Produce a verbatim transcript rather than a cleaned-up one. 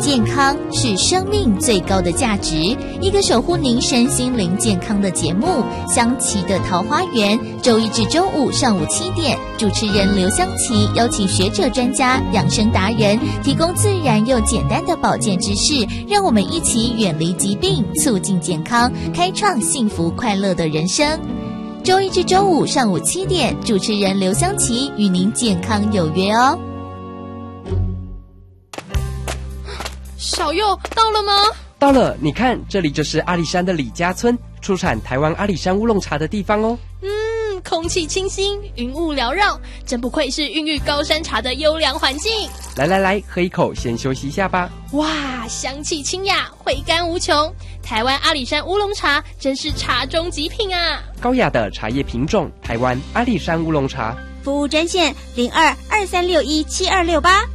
健康是生命最高的价值，一个守护您身心灵健康的节目《香琪的桃花源》，周一至周五上午七点，主持人刘香琪邀请学者专家、养生达人，提供自然又简单的保健知识，让我们一起远离疾病，促进健康，开创幸福快乐的人生。周一至周五上午七点，主持人刘香琪与您健康有约哦。 小佑到了吗？ 到了，你看，这里就是阿里山的李家村，出产台湾阿里山乌龙茶的地方哦。 嗯，空气清新，云雾缭绕，真不愧是孕育高山茶的优良环境。 来来来，喝一口，先休息一下吧。 哇，香气清雅，回甘无穷。台湾阿里山乌龙茶真是茶中极品啊！ 高雅的茶叶品种，台湾阿里山乌龙茶。 服务专线零二二三六一七二六八。